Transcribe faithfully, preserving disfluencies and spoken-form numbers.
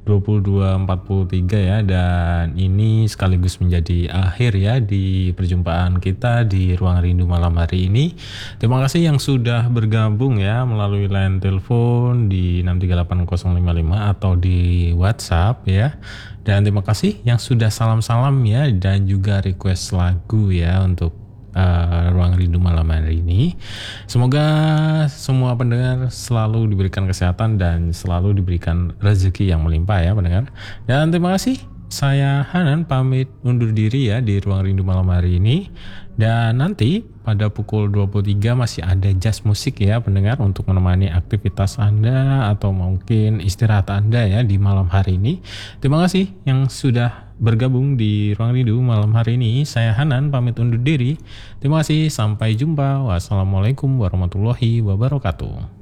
dua puluh dua empat puluh tiga ya, dan ini sekaligus menjadi akhir ya di perjumpaan kita di Ruang Rindu malam hari ini. Terima kasih yang sudah bergabung ya melalui line telepon di enam tiga delapan nol lima lima atau di WhatsApp ya. Dan terima kasih yang sudah salam-salam ya dan juga request lagu ya untuk Uh, Ruang Rindu malam hari ini. Semoga semua pendengar selalu diberikan kesehatan dan selalu diberikan rezeki yang melimpah ya pendengar. Dan terima kasih. Saya Hanan pamit undur diri ya di Ruang Rindu malam hari ini. Dan nanti pada pukul dua puluh tiga masih ada jazz musik ya pendengar untuk menemani aktivitas Anda atau mungkin istirahat Anda ya di malam hari ini. Terima kasih yang sudah bergabung di Ruang Rindu malam hari ini. Saya Hanan pamit undur diri. Terima kasih, sampai jumpa. Wassalamualaikum warahmatullahi wabarakatuh.